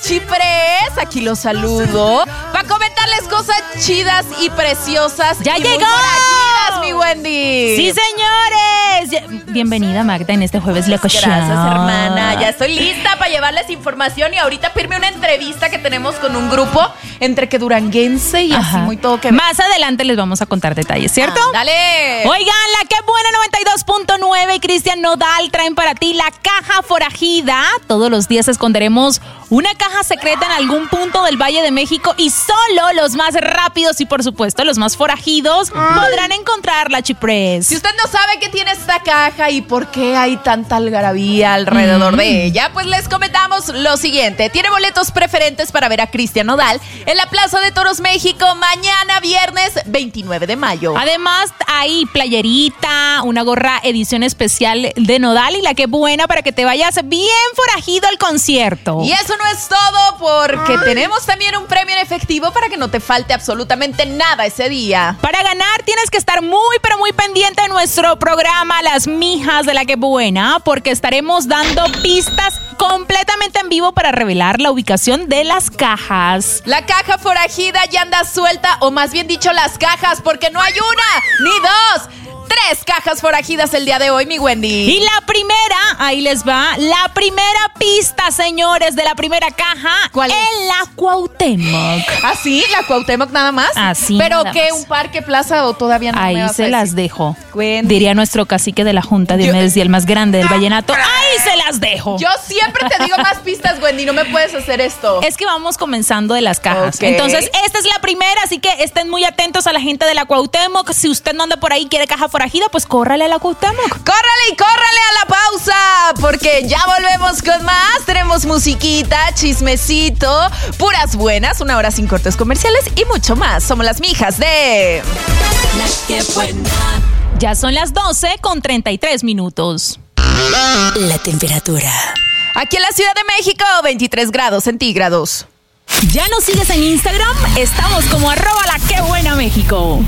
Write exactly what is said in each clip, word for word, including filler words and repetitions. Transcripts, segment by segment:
Chipres, aquí los saludo para comentarles cosas chidas y preciosas. ¡Ya y llegó! Muy forajidas, mi Wendy. ¡Sí, señores! Bienvenida, Magda, en este jueves loco show. Gracias, hermana. Ya estoy lista para llevarles información y ahorita firme una entrevista que tenemos con un grupo entre que duranguense y Ajá. así muy todo que... Más adelante les vamos a contar detalles, ¿cierto? Ah, dale. Oigan, la que buena noventa y dos punto nueve y Cristian Nodal traen para ti la caja forajida. Todos los días esconderemos una caja secreta en algún punto del Valle de México y solo los más rápidos y por supuesto los más forajidos podrán encontrarla, Chipres. Si usted no sabe qué tiene esta caja y por qué hay tanta algarabía alrededor mm. de ella, pues les comentamos lo siguiente. Tiene boletos preferentes para ver a Cristian Nodal en la Plaza de Toros México mañana viernes veintinueve de mayo. Además hay playerita, una gorra edición especial de Nodal y la que buena para que te vayas bien forajido al concierto. Y eso no es todo porque Ay. tenemos también un premio en efectivo para que no te falte absolutamente nada ese día. Para ganar tienes que estar muy pero muy pendiente de nuestro programa Las Mijas de la que buena, porque estaremos dando pistas completamente en vivo para revelar la ubicación de las cajas. La caja forajida ya anda suelta, o más bien dicho las cajas, porque no hay una ni dos. Tres cajas forajidas el día de hoy, mi Wendy. Y la primera, ahí les va, la primera pista, señores, de la primera caja. ¿Cuál es? En la Cuauhtémoc. ¿Ah, sí? ¿La Cuauhtémoc nada más? Así ¿Pero nada qué? más. ¿Un parque, plaza o todavía no? Ahí me vas se a las decir? dejo. Wendy. Diría nuestro cacique de la Junta, Diomedes Díaz, el más grande del vallenato. ¡Ahí se las dejo! Yo siempre te digo más pistas, Wendy, no me puedes hacer esto. Es que vamos comenzando de las cajas. Ok. Entonces, esta es la primera, así que estén muy atentos a la gente de la Cuauhtémoc. Si usted no anda por ahí y quiere caja forajida, pues córrale a la Cuauhtémoc. ¡Córrale y córrale a la pausa! Porque ya volvemos con más. Tenemos musiquita, chismecito, puras buenas, una hora sin cortes comerciales y mucho más. Somos las mijas de... La que buena. Ya son las doce con treinta y tres minutos. La temperatura. Aquí en la Ciudad de México, veintitrés grados centígrados. ¿Ya nos sigues en Instagram? Estamos como arroba la que buena México.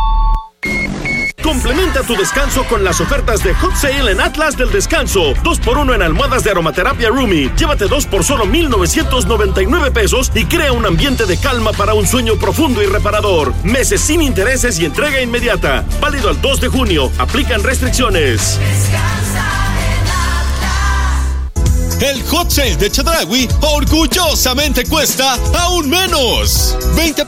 Complementa tu descanso con las ofertas de Hot Sale en Atlas del Descanso. dos por uno en almohadas de aromaterapia Rumi. Llévate dos por solo mil novecientos noventa y nueve pesos y crea un ambiente de calma para un sueño profundo y reparador. Meses sin intereses y entrega inmediata. Válido al dos de junio. Aplican restricciones. El Hot Sale de Chedraui orgullosamente cuesta aún menos. veinte